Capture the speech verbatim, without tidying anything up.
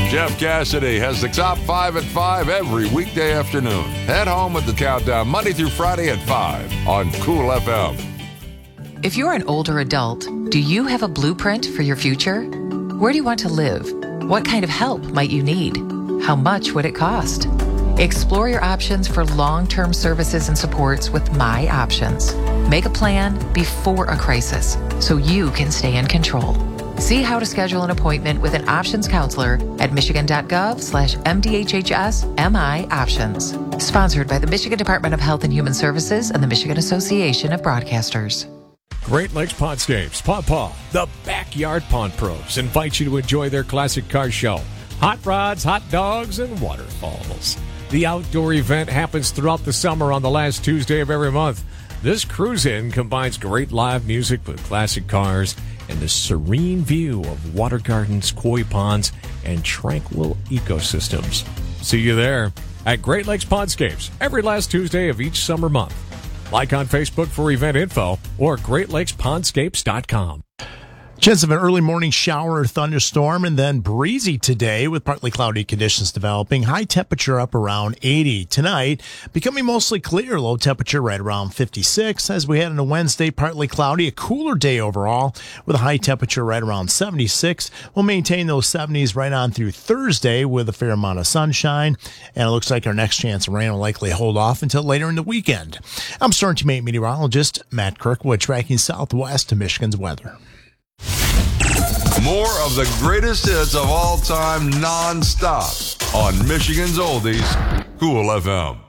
Jeff Cassidy has the top five at five every weekday afternoon. Head home with the countdown Monday through Friday at five on Cool F M. If you're an older adult, do you have a blueprint for your future? Where do you want to live? What kind of help might you need? How much would it cost? Explore your options for long-term services and supports with My Options. Make a plan before a crisis so you can stay in control. See how to schedule an appointment with an options counselor at michigan.gov slash MDHHS MI Options. Sponsored by the Michigan Department of Health and Human Services and the Michigan Association of Broadcasters. Great Lakes Pondscapes, Paw Paw, the Backyard Pond Pros, invite you to enjoy their classic car show. Hot rods, hot dogs, and waterfalls. The outdoor event happens throughout the summer on the last Tuesday of every month. This cruise-in combines great live music with classic cars and the serene view of water gardens, koi ponds, and tranquil ecosystems. See you there at Great Lakes Pondscapes every last Tuesday of each summer month. Like on Facebook for event info or great lakes pondscapes dot com. Chance of an early morning shower or thunderstorm and then breezy today with partly cloudy conditions developing. High temperature up around eighty. Tonight, becoming mostly clear. Low temperature right around fifty-six. As we head into Wednesday, partly cloudy. A cooler day overall with a high temperature right around seventy-six. We'll maintain those seventies right on through Thursday with a fair amount of sunshine. And it looks like our next chance of rain will likely hold off until later in the weekend. I'm Storm Team eight meteorologist Matt Kirkwood tracking southwest to Michigan's weather. More of the greatest hits of all time non-stop on Michigan's Oldies, Cool F M.